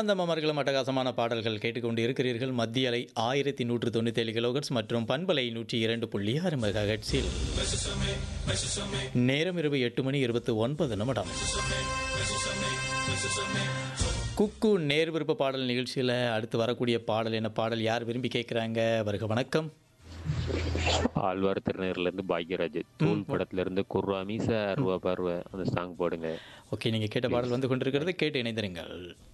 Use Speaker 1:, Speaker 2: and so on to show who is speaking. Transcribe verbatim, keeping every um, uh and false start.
Speaker 1: ஆனந்தம் அமர்கலம் அட்டகாசமான பாடல்கள் கேட்டுக்கொண்டு இருக்கிறீர்கள். மத்திய அலை ஆயிரத்தி நூற்று தொண்ணூற்றி ஏழு கிலோகட்ஸ் மற்றும் பண்பலை நூற்றி இரண்டு புள்ளி ஆறு மெகாஹெட்ஸில் நேரம் இரவு எட்டு மணி இருபத்தி ஒன்பது நிமிடம். குக்கு நேர் விருப்ப பாடல் நிகழ்ச்சியில் அடுத்து வரக்கூடிய பாடல் என்ன பாடல், யார் விரும்பி கேட்குறாங்க? வருக வணக்கம்.
Speaker 2: ஆழ்வார் திருநீர்லேருந்து பாக்யராஜ், தூள் படத்துலேருந்து குர்ராமி சார் அந்த சாங் போடுங்க.
Speaker 1: ஓகே, நீங்கள் கேட்ட பாடல் வந்து கொண்டிருக்கிறது, கேட்டு இணைந்திருங்கள்.